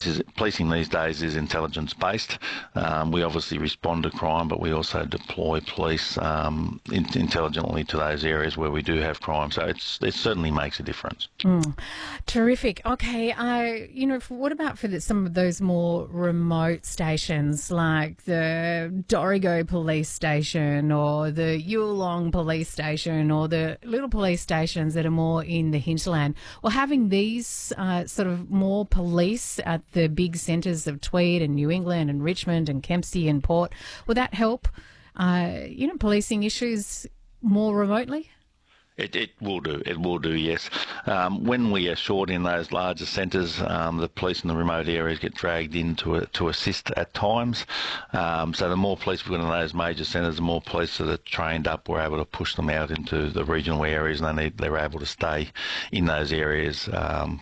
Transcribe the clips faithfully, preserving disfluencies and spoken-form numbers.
is, policing these days is intelligence-based. Um, we obviously respond to crime, but we also deploy police um, in, intelligently to those areas where we do have crime. So it's, it certainly makes a difference. Mm. Terrific. Okay, uh, you know, for, what about for the, some of those more remote stations like the Dorrigo Police Station or the Yulong Police Station or the little police stations that are more in the hinterland? Well, having these uh, sort of more police at the big centres of Tweed and New England and Richmond and Kempsey and Port, will that help, uh, you know, policing issues more remotely? It, it will do. It will do, yes. Um, when we are short in those larger centres, um, the police in the remote areas get dragged in to, to assist at times. Um, so the more police we've got in those major centres, the more police that are trained up, we're able to push them out into the regional areas, and they need, they're able to stay in those areas um,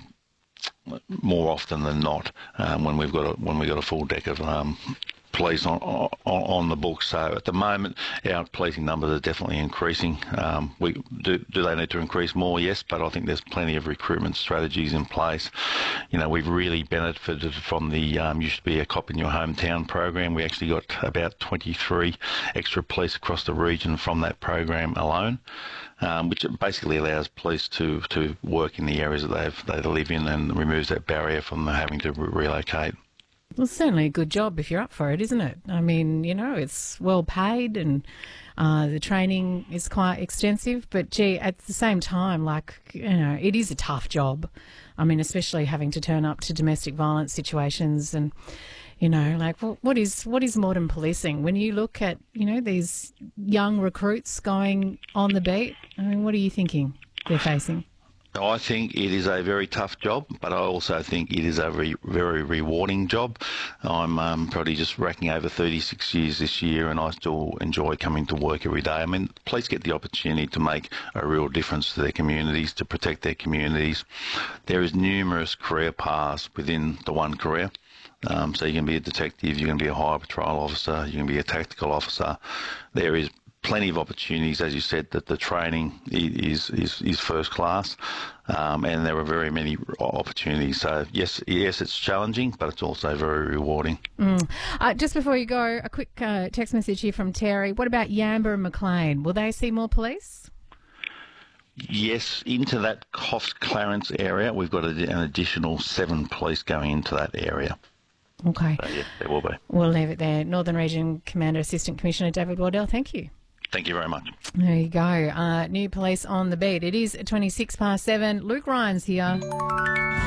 more often than not um, when we've got a, when we've got a full deck of um, police on, on on the books. So at the moment, our policing numbers are definitely increasing. Um, we do do they need to increase more? Yes, but I think there's plenty of recruitment strategies in place. You know, we've really benefited from the um, used to be a cop in your hometown program. We actually got about twenty-three extra police across the region from that program alone, um, which basically allows police to to work in the areas that they've they live in and removes that barrier from having to re- relocate. Well, it's certainly a good job if you're up for it, isn't it? I mean, you know, it's well paid and uh, the training is quite extensive. But, gee, at the same time, like, you know, it is a tough job. I mean, especially having to turn up to domestic violence situations and, you know, like, well, what is what is modern policing? When you look at, you know, these young recruits going on the beat, I mean, what are you thinking they're facing? I think it is a very tough job, but I also think it is a very, very rewarding job. I'm um, probably just racking over thirty-six years this year, and I still enjoy coming to work every day. I mean, police get the opportunity to make a real difference to their communities, to protect their communities. There is numerous career paths within the one career. Um, so you can be a detective, you can be a high patrol officer, you can be a tactical officer. There is plenty of opportunities, as you said, that the training is is, is first class, um, and there are very many opportunities. So yes, yes, it's challenging, but it's also very rewarding. Mm. Uh, just before you go, a quick uh, text message here from Terry. What about Yamba and Maclean? Will they see more police? Yes, into that Coffs Clarence area, we've got an additional seven police going into that area. Okay. So, yeah, there will be. We'll leave it there. Northern Region Commander Assistant Commissioner David Wardell, thank you. Thank you very much. There you go. Uh, new police on the beat. It is twenty-six past seven. Luke Ryan's here.